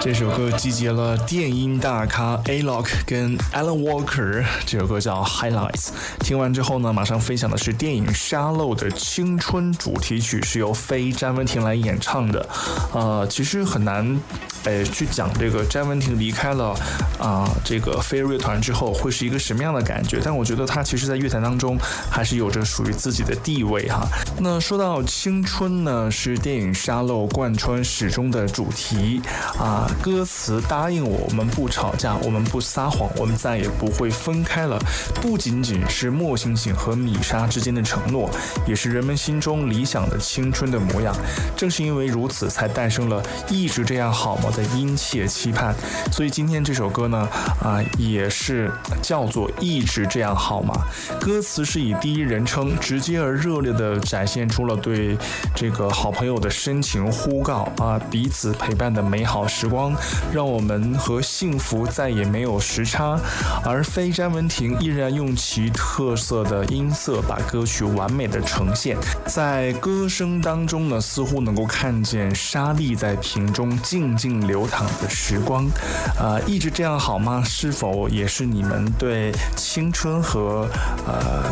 这首歌集结了电音大咖 A-Lock 跟 Alan Walker， 这首歌叫 Highlights。 听完之后呢，马上分享的是电影《沙漏》的青春主题曲，是由非詹雯婷来演唱的。其实很难去讲这个詹雯婷离开了这个飞儿乐团之后会是一个什么样的感觉，但我觉得她其实在乐坛当中还是有着属于自己的地位哈。那说到青春呢，是电影《沙漏》贯穿始终的主题歌词答应我们不吵架，我们不撒谎，我们再也不会分开了，不仅仅是莫星星和米莎之间的承诺，也是人们心中理想的青春的模样。正是因为如此，才诞生了一直这样好吗的殷切期盼。所以今天这首歌呢也是叫做一直这样好吗。歌词是以第一人称直接而热烈地展现出了对这个好朋友的深情呼告彼此陪伴的美好时光，让我们和幸福再也没有时差。而非詹雯婷依然用其特色的音色把歌曲完美的呈现，在歌声当中呢，似乎能够看见沙粒在瓶中静静流淌的时光。一直这样好吗？是否也是你们对青春和